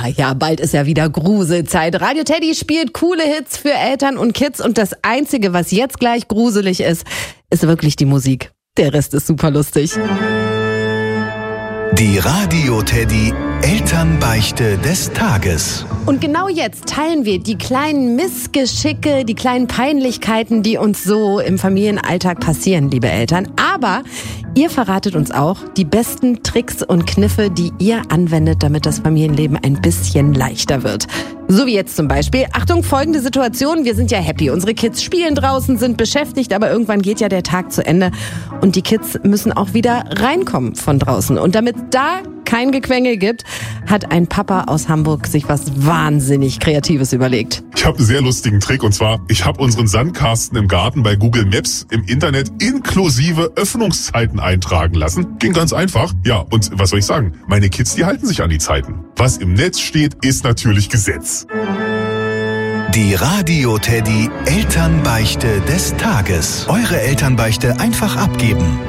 Ja, bald ist ja wieder Gruselzeit. Radio Teddy spielt coole Hits für Eltern und Kids und das Einzige, was jetzt gleich gruselig ist, ist wirklich die Musik. Der Rest ist super lustig. Die Radio Teddy Elternbeichte des Tages. Und genau jetzt teilen wir die kleinen Missgeschicke, die kleinen Peinlichkeiten, die uns so im Familienalltag passieren, liebe Eltern. Aber ihr verratet uns auch die besten Tricks und Kniffe, die ihr anwendet, damit das Familienleben ein bisschen leichter wird. So wie jetzt zum Beispiel, Achtung, folgende Situation, wir sind ja happy. Unsere Kids spielen draußen, sind beschäftigt, aber irgendwann geht ja der Tag zu Ende und die Kids müssen auch wieder reinkommen von draußen. Und damit da kein Gequengel gibt, hat ein Papa aus Hamburg sich was wahnsinnig Kreatives überlegt. Ich habe einen sehr lustigen Trick und zwar, ich habe unseren Sandkasten im Garten bei Google Maps im Internet inklusive Öffnungszeiten eintragen lassen. Ging ganz einfach. Ja, und was soll ich sagen? Meine Kids, die halten sich an die Zeiten. Was im Netz steht, ist natürlich Gesetz. Die Radio Teddy Elternbeichte des Tages. Eure Elternbeichte einfach abgeben.